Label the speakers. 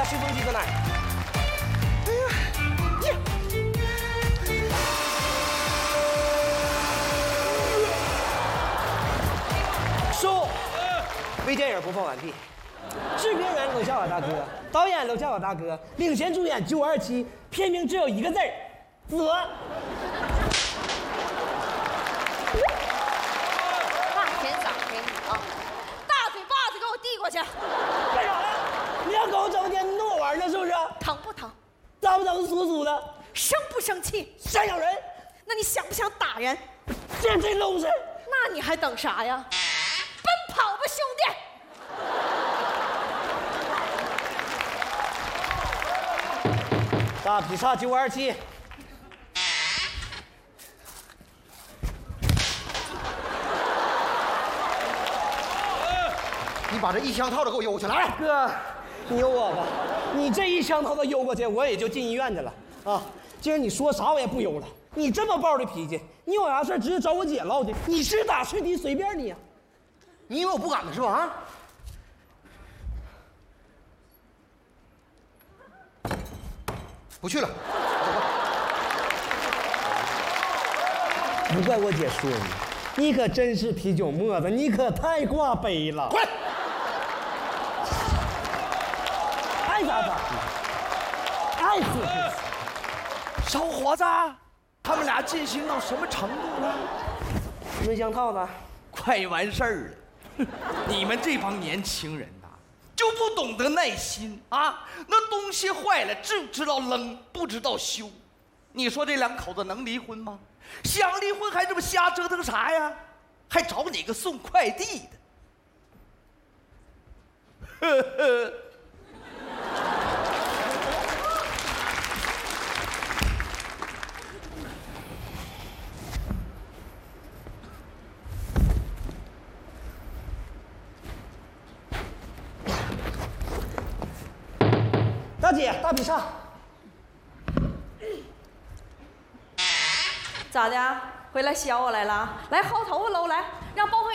Speaker 1: 吹风机搁哪儿？哎呀，收。微电影播放完毕。制片人娄小雅大哥，导演娄小雅大哥，领衔主演927，片名只有一个字儿：死。
Speaker 2: 大天赏给你啊！大嘴巴子给我递过去。
Speaker 1: 干啥呀？你要跟我整天弄我玩呢是不是？
Speaker 2: 疼不疼？
Speaker 1: 脏不脏？酥酥的？
Speaker 2: 生不生气？
Speaker 1: 想咬人？
Speaker 2: 那你想不想打人？
Speaker 1: 这搂着。
Speaker 2: 那你还等啥呀？奔跑吧，兄弟！
Speaker 1: 大劈叉927。
Speaker 3: 你把这一枪套子给我邮过去，来，
Speaker 1: 哥，你有我吧？你这一枪头子邮过去，我也就进医院去了啊！今儿你说啥我也不邮了。你这么暴的脾气，你有啥事直接找我姐唠去。你是打是敌随便你呀、
Speaker 3: 你以为我不敢的是吧？啊！不去了，
Speaker 1: 不怪我姐说你可真是啤酒沫子，你可太挂杯了。
Speaker 3: 滚！
Speaker 1: 爱咋咋，爱死不死。
Speaker 4: 小伙子，他们俩进行到什么程度了？
Speaker 1: 没香套子，
Speaker 4: 快完事儿了。你们这帮年轻人呐，就不懂得耐心啊！那东西坏了，只知道扔，不知道修。你说这两口子能离婚吗？想离婚还这么瞎折腾啥呀？还找你个送快递的。呵呵。
Speaker 1: 大姐，大劈叉。
Speaker 2: 咋的？回来削我来了？来薅头发喽！来，让包慧